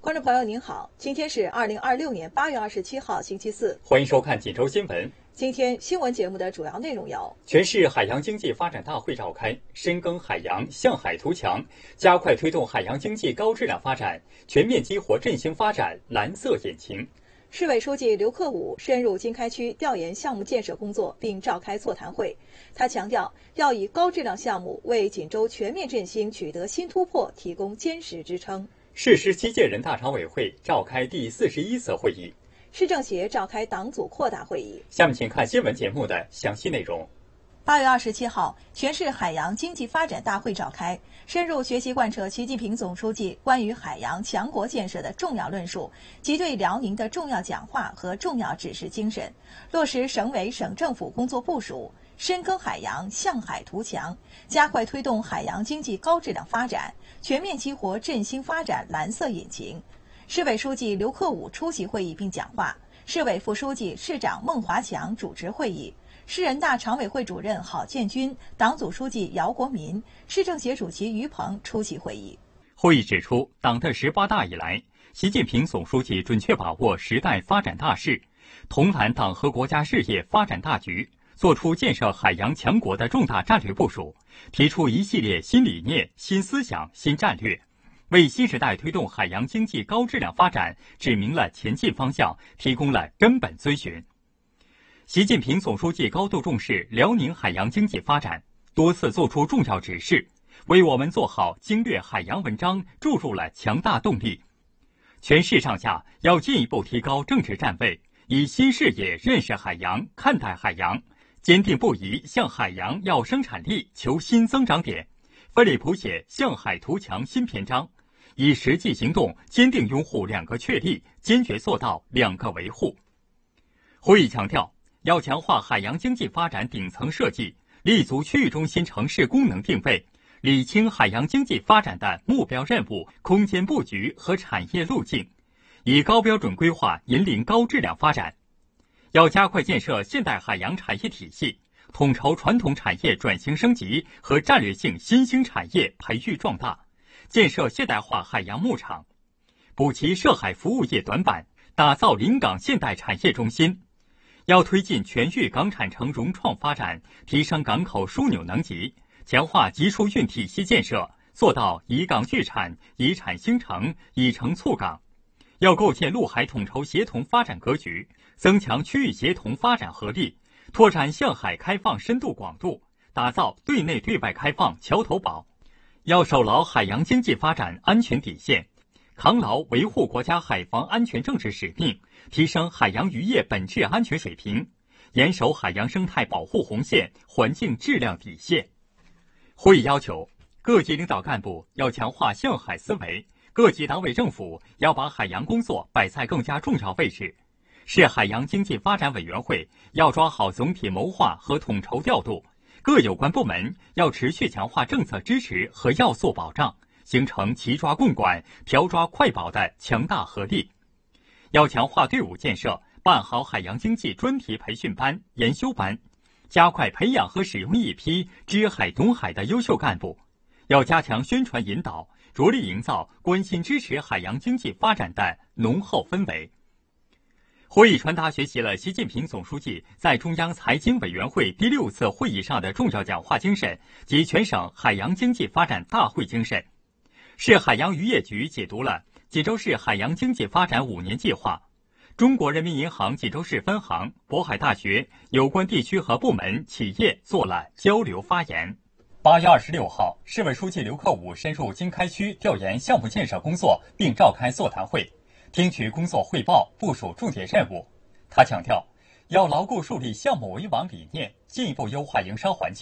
观众朋友您好，今天是2026年8月27号星期四， 欢迎收看锦州新闻。 今天新闻节目的主要内容有： 全市海洋经济发展大会召开，深耕海洋，向海图强，加快推动海洋经济高质量发展，全面激活振兴发展蓝色引擎。 市委书记刘克武深入经开区调研项目建设工作，并召开座谈会。他强调，要以高质量项目为锦州全面振兴取得新突破提供坚实支撑。 市17届人大常委会召开第41次会议， 市政协召开党组扩大会议。 下面请看新闻节目的详细内容。 8月27号，全市海洋经济发展大会召开，深入学习贯彻习近平总书记关于海洋强国建设的重要论述及对辽宁的重要讲话和重要指示精神，落实省委省政府工作部署，深耕海洋，向海图强，加快推动海洋经济高质量发展，全面激活振兴发展蓝色引擎。市委书记刘克武出席会议并讲话，市委副书记、市长孟华强主持会议。市人大常委会主任郝建军、党组书记姚国民、市政协主席于鹏出席会议。 会议指出，党的18大以来，习近平总书记准确把握时代发展大势，统揽党和国家事业发展大局，作出建设海洋强国的重大战略部署，提出一系列新理念、新思想、新战略，为新时代推动海洋经济高质量发展指明了前进方向，提供了根本遵循。习近平总书记高度重视辽宁海洋经济发展，多次作出重要指示，为我们做好经略海洋文章注入了强大动力。全市上下要进一步提高政治站位，以新视野认识海洋、看待海洋，坚定不移向海洋要生产力求新增长点，奋力谱写向海图强新篇章，以实际行动坚定拥护2个确立，坚决做到2个维护。会议强调，要强化海洋经济发展顶层设计，立足区域中心城市功能定位，理清海洋经济发展的目标任务、空间布局和产业路径，以高标准规划引领高质量发展。要加快建设现代海洋产业体系，统筹传统产业转型升级和战略性新兴产业培育壮大，建设现代化海洋牧场，补齐涉海服务业短板，打造临港现代产业中心。要推进全域港产城融创发展，提升港口枢纽能级，强化集疏运体系建设，做到以港聚产、以产兴城、以城促港。要构建陆海统筹协同发展格局，增强区域协同发展合力，拓展向海开放深度广度，打造对内对外开放桥头堡。要守牢海洋经济发展安全底线，扛牢维护国家海防安全政治使命，提升海洋渔业本质安全水平，严守海洋生态保护红线、环境质量底线。会议要求，各级领导干部要强化向海思维，各级党委政府要把海洋工作摆在更加重要位置。市海洋经济发展委员会要抓好总体谋划和统筹调度，各有关部门要持续强化政策支持和要素保障，形成齐抓共管、调抓快保的强大合力。要强化队伍建设，办好海洋经济专题培训班、研修班，加快培养和使用一批知海懂海的优秀干部。要加强宣传引导，着力营造关心支持海洋经济发展的浓厚氛围。会议传达学习了习近平总书记在中央财经委员会第6次会议上的重要讲话精神及全省海洋经济发展大会精神。市海洋渔业局解读了锦州市海洋经济发展5年计划，中国人民银行锦州市分行、渤海大学有关地区和部门、企业做了交流发言。8月26号，市委书记刘克武深入经开区调研项目建设工作，并召开座谈会，听取工作汇报，部署重点任务。他强调，要牢固树立项目为王理念，进一步优化营商环境。